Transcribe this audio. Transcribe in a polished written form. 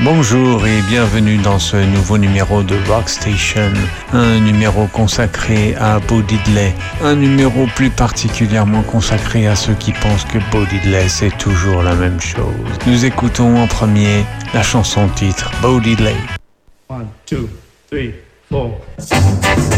Bonjour et bienvenue dans ce nouveau numéro de Rockstation, un numéro consacré à Bo Diddley, un numéro plus particulièrement consacré à ceux qui pensent que Bo Diddley c'est toujours la même chose. Nous écoutons en premier la chanson titre Bo Diddley. 1, 2, 3, 4